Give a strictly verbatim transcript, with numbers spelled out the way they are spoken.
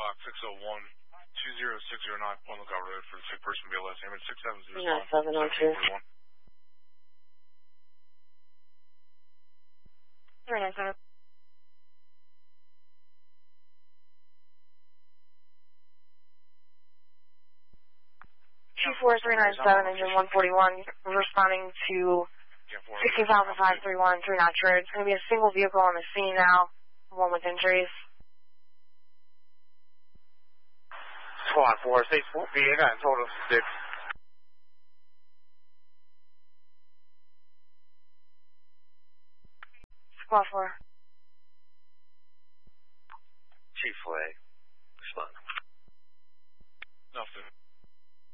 block six oh one, two oh six oh nine, Point Lookout Road for the sick person B L S. Airman six seven zero Yeah, seven oh two. Three nine seven. Two four three nine seven, engine one forty one, responding to sixteen thousand five three one, three Notch Road. It's going to be a single vehicle on the scene now, one with injuries. Squad four six four, V A nine, total six. Squad four.